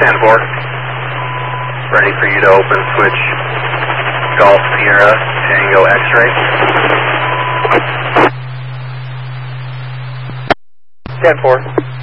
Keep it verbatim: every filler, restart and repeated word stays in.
ten four. Ready for you to open switch Golf Sierra Tango X-ray. ten four.